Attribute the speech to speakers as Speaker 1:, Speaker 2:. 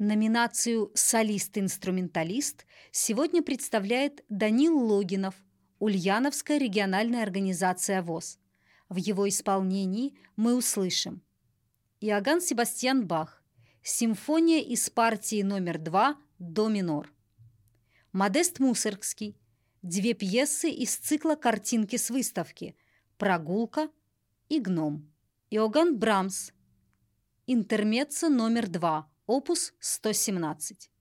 Speaker 1: Номинацию «Солист-инструменталист» сегодня представляет Данил Логинов, Ульяновская региональная организация ВОС. В его исполнении мы услышим Иоганн Себастьян Бах, симфония из партии номер 2 до минор. Модест Мусоргский, две пьесы из цикла «Картинки с выставки» «Прогулка» и «Гном». Иоганн Брамс, интермеццо номер 2, опус 117.